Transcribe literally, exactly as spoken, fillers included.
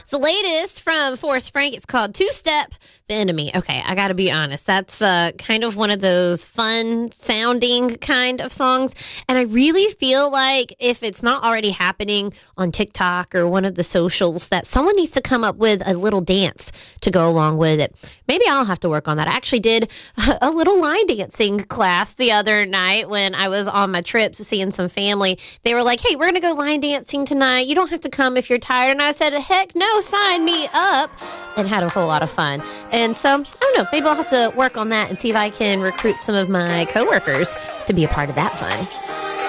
The latest from Forrest Frank, it's called Two Step the Enemy. Okay, I got to be honest. That's uh, kind of one of those fun sounding kind of songs. And I really feel like if it's not already happening on TikTok or one of the socials, that someone needs to come up with a little dance to go along with it. Maybe I'll have to work on that. I actually did a little line dancing class the other night when I was on my trip seeing some family. They were like, hey, we're going to go line dancing tonight. You don't have to come if you're tired. And I said, heck no, sign me up. And had a whole lot of fun. And so, I don't know, maybe I'll have to work on that and see if I can recruit some of my coworkers to be a part of that fun.